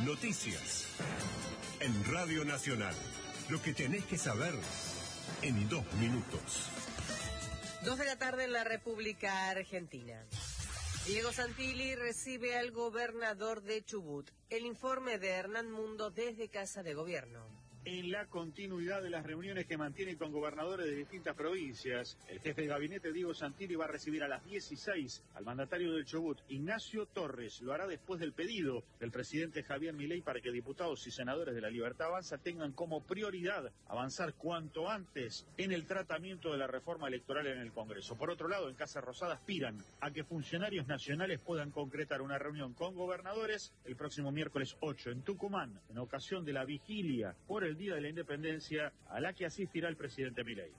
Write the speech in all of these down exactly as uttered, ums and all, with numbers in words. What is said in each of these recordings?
Noticias. En Radio Nacional. Lo que tenés que saber en dos minutos. Dos de la tarde en la República Argentina. Diego Santilli recibe al gobernador de Chubut. El informe de Hernán Mundo desde Casa de Gobierno. En la continuidad de las reuniones que mantiene con gobernadores de distintas provincias, el jefe de gabinete Diego Santilli va a recibir a las dieciséis al mandatario del Chubut, Ignacio Torres. Lo hará después del pedido del presidente Javier Milei para que diputados y senadores de la Libertad Avanza tengan como prioridad avanzar cuanto antes en el tratamiento de la reforma electoral en el Congreso. Por otro lado, en Casa Rosada aspiran a que funcionarios nacionales puedan concretar una reunión con gobernadores el próximo miércoles ocho en Tucumán, en ocasión de la vigilia por el el Día de la Independencia, a la que asistirá el presidente Milei.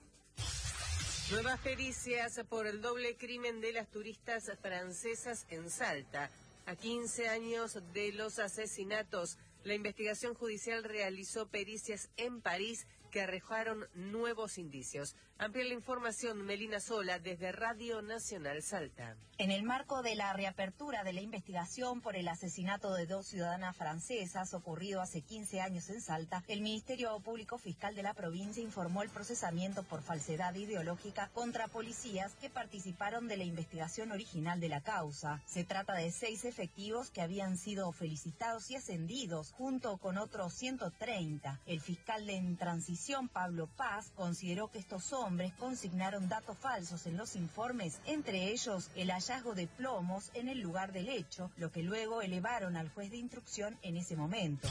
Nuevas pericias por el doble crimen de las turistas francesas en Salta. A quince años de los asesinatos, la investigación judicial realizó pericias en París que arrojaron nuevos indicios. Amplia la información Melina Sola desde Radio Nacional Salta. En el marco de la reapertura de la investigación por el asesinato de dos ciudadanas francesas ocurrido hace quince años en Salta, el Ministerio Público Fiscal de la provincia informó el procesamiento por falsedad ideológica contra policías que participaron de la investigación original de la causa. Se trata de seis efectivos que habían sido felicitados y ascendidos junto con otros ciento treinta. El fiscal de en transición, Pablo Paz, consideró que estos hombres consignaron datos falsos en los informes, entre ellos el hallazgo de plomos en el lugar del hecho, lo que luego elevaron al juez de instrucción en ese momento.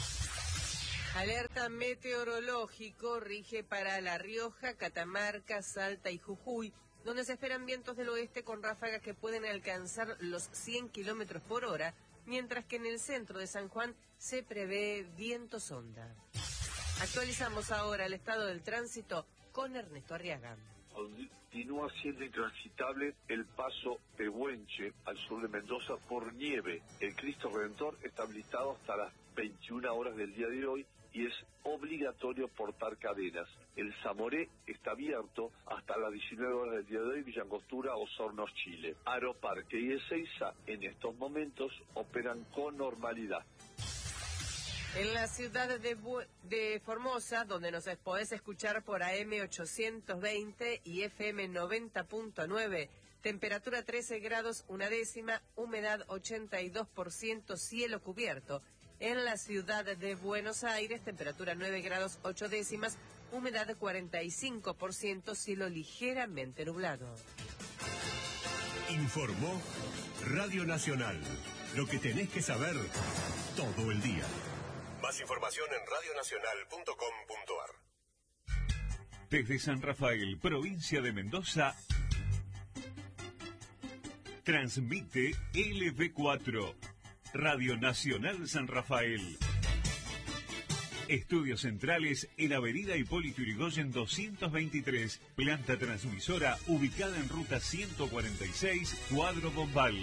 Alerta meteorológico rige para La Rioja, Catamarca, Salta y Jujuy, donde se esperan vientos del oeste con ráfagas que pueden alcanzar los cien kilómetros por hora, mientras que en el centro de San Juan se prevé viento sonda. Actualizamos ahora el estado del tránsito con Ernesto Arriaga. Continúa siendo intransitable el paso Pehuenche al sur de Mendoza por nieve. El Cristo Redentor está habilitado hasta las veintiuna horas del día de hoy y es obligatorio portar cadenas. El Zamoré está abierto hasta las diecinueve horas del día de hoy, Villa Angostura, Osornos, Chile. Aeroparque y Ezeiza en estos momentos operan con normalidad. En la ciudad de, Bu- de Formosa, donde nos podés escuchar por A M ochocientos veinte y F M noventa punto nueve, temperatura trece grados una décima, humedad ochenta y dos por ciento, cielo cubierto. En la ciudad de Buenos Aires, temperatura nueve grados ocho décimas, humedad cuarenta y cinco por ciento, cielo ligeramente nublado. Informó Radio Nacional. Lo que tenés que saber todo el día. Más información en radio nacional punto com punto ar. Desde San Rafael, provincia de Mendoza, transmite L V cuatro, Radio Nacional San Rafael. Estudios centrales en Avenida Hipólito Yrigoyen doscientos veintitrés, planta transmisora ubicada en ruta ciento cuarenta y seis, Cuadro Bombal.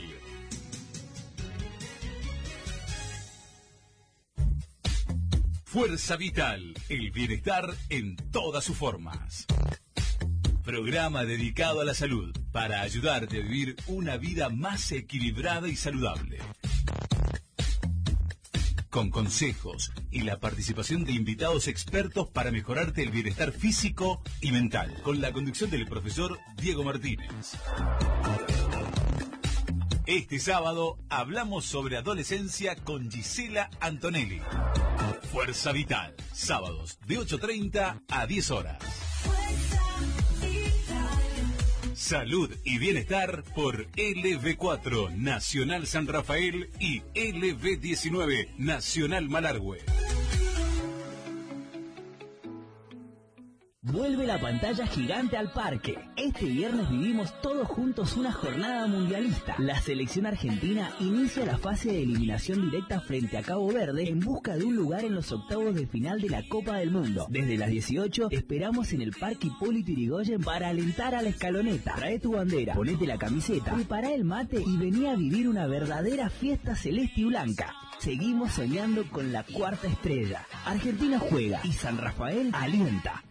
Fuerza Vital, el bienestar en todas sus formas. Programa dedicado a la salud para ayudarte a vivir una vida más equilibrada y saludable. Con consejos y la participación de invitados expertos para mejorarte el bienestar físico y mental. Con la conducción del profesor Diego Martínez. Este sábado hablamos sobre adolescencia con Gisela Antonelli. Fuerza Vital, sábados de ocho treinta a diez horas. Salud y bienestar por L V cuatro Nacional San Rafael y L V diecinueve Nacional Malargüe. Vuelve la pantalla gigante al parque. Este viernes vivimos todos juntos una jornada mundialista. La selección argentina inicia la fase de eliminación directa frente a Cabo Verde en busca de un lugar en los octavos de final de la Copa del Mundo. Desde las dieciocho esperamos en el Parque Hipólito Yrigoyen para alentar a la escaloneta. Trae tu bandera, ponete la camiseta, prepara el mate y vení a vivir una verdadera fiesta celeste y blanca. Seguimos soñando con la cuarta estrella. Argentina juega y San Rafael alienta.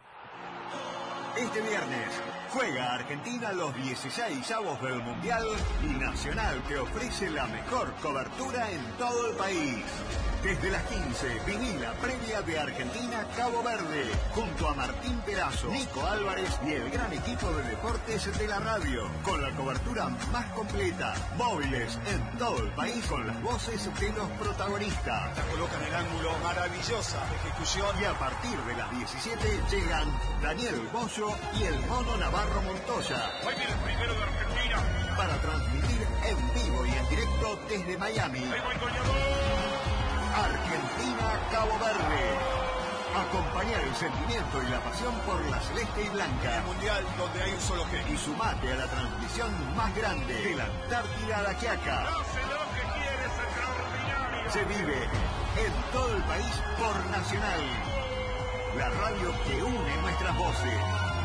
Este viernes juega Argentina los dieciseisavos del Mundial y Nacional te ofrece la mejor cobertura en todo el país. Desde las quince, viví la previa de Argentina-Cabo Verde, junto a Martín Perazo, Nico Álvarez y el gran equipo de deportes de la radio, con la cobertura más completa, móviles en todo el país con las voces de los protagonistas. La colocan en ángulo, maravillosa ejecución. Y a partir de las diecisiete llegan Daniel Bollo y el Mono Navarro Montoya. Hoy viene el primero de Argentina. Para transmitir en vivo y en directo desde Miami. Ahí va el goleador. Argentina-Cabo Verde. Acompañar el sentimiento y la pasión por la celeste y blanca. El mundial donde hay un solo genio. Y sumate a la transmisión más grande de la Antártida a la Quiaca. No sé lo que quieres, extraordinario. Se vive en todo el país por Nacional. La radio que une nuestras voces.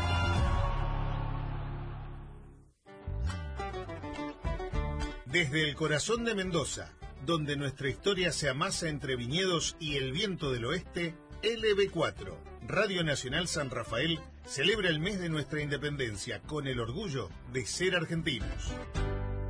Desde el corazón de Mendoza, donde nuestra historia se amasa entre viñedos y el viento del oeste, L B cuatro, Radio Nacional San Rafael, celebra el mes de nuestra independencia con el orgullo de ser argentinos.